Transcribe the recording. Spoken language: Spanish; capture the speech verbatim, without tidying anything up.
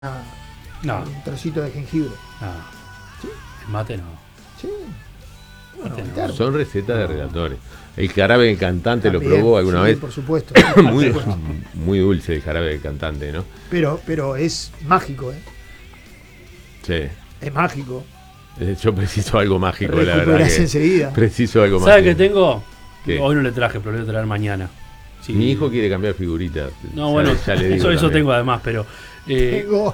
No. un trocito de jengibre. No. ¿Sí? El mate no. Sí. Bueno, Mate no. claro. Son recetas de relatores. El jarabe del cantante También, lo probó alguna sí, vez. por supuesto. muy, Por supuesto. muy dulce el jarabe del cantante, ¿no? Pero, pero es mágico, ¿eh? Sí. Es mágico. Eh, Yo preciso algo mágico, la verdad. Recuperás Que enseguida. preciso algo ¿Sabes mágico. qué tengo? ¿Qué? Hoy no le traje, pero le voy a traer mañana. Sí. Mi hijo quiere cambiar figuritas. No, Ya- bueno, ya le digo eso, eso también. tengo además, pero. Eh, Tengo